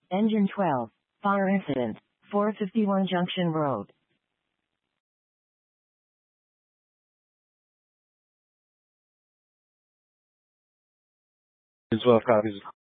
Engine 12. Fire incident. 451 Junction Road. As well, copies.